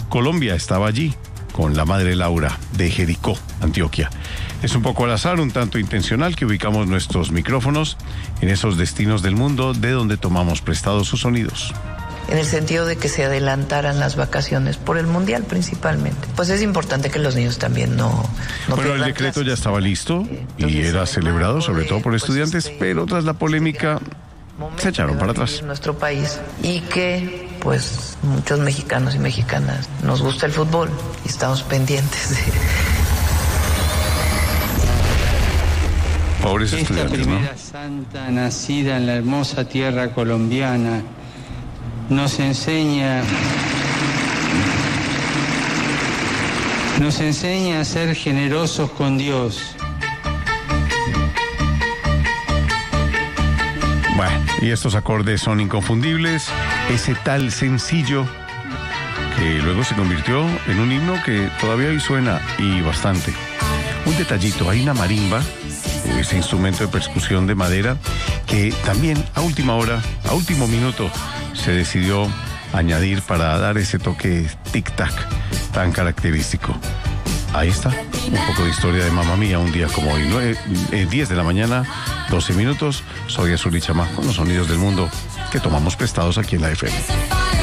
Colombia estaba allí con la Madre Laura de Jericó, Antioquia. Es un poco al azar, un tanto intencional, que ubicamos nuestros micrófonos en esos destinos del mundo de donde tomamos prestados sus sonidos. En el sentido de que se adelantaran las vacaciones por el Mundial principalmente. Pues es importante que los niños también no bueno, el decreto clases. Ya estaba listo y era celebrado sobre todo por estudiantes, pero tras la polémica se echaron para atrás. En nuestro país, y que pues muchos mexicanos y mexicanas nos gusta el fútbol y estamos pendientes de... Pobres Esta estudiantes, ¿no? primera santa nacida en la hermosa tierra colombiana nos enseña a ser generosos con Dios. Bueno, y estos acordes son inconfundibles. Ese tal sencillo que luego se convirtió en un himno que todavía hoy suena y bastante. Un detallito, hay una marimba, ese instrumento de percusión de madera, que también a última hora, a último minuto, se decidió añadir para dar ese toque tic-tac tan característico. Ahí está, un poco de historia de Mamma Mía, un día como hoy, 10 de la mañana, 12 minutos. Soy Azul y Chama con los sonidos del mundo que tomamos prestados aquí en la FM.